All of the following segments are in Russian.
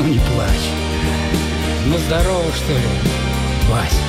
Ну не плачь. Ну здорово, что ли, Вась?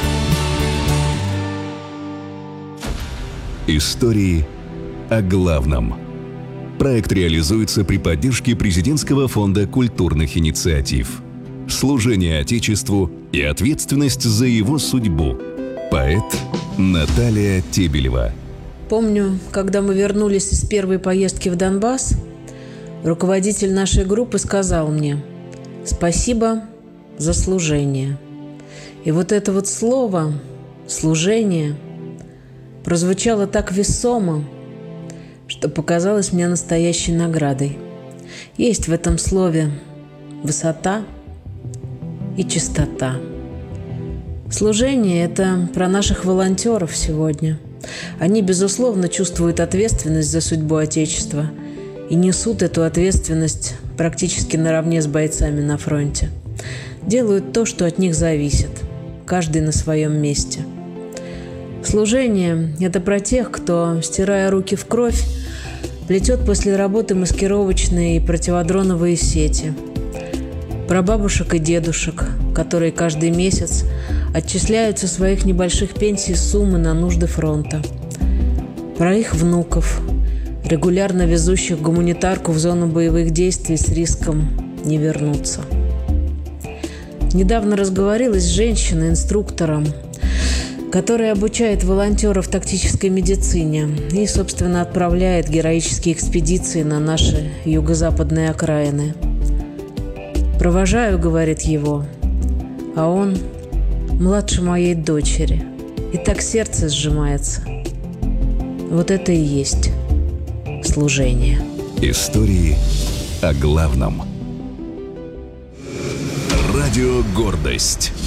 Истории о главном. Проект реализуется при поддержке Президентского фонда культурных инициатив. Служение Отечеству и ответственность за его судьбу. Поэт Наталья Тебелева. Помню, когда мы вернулись из первой поездки в Донбасс, руководитель нашей группы сказал мне: «Спасибо за служение». И вот это вот слово «служение» прозвучало так весомо, что показалось мне настоящей наградой. Есть в этом слове высота и чистота. Служение – это про наших волонтеров сегодня. Они, безусловно, чувствуют ответственность за судьбу Отечества и несут эту ответственность практически наравне с бойцами на фронте. Делают то, что от них зависит, каждый на своем месте. Служение – это про тех, кто, стирая руки в кровь, плетет после работы маскировочные и противодроновые сети. Про бабушек и дедушек, которые каждый месяц отчисляют со своих небольших пенсий суммы на нужды фронта. Про их внуков, регулярно везущих гуманитарку в зону боевых действий с риском не вернуться. Недавно разговорилась с женщиной-инструктором, которая обучает волонтеров тактической медицине и, собственно, отправляет героические экспедиции на наши юго-западные окраины. «Провожаю, — говорит, — его, а он младше моей дочери. И так сердце сжимается». Вот это и есть служение. Истории о главном. Радио «Гордость».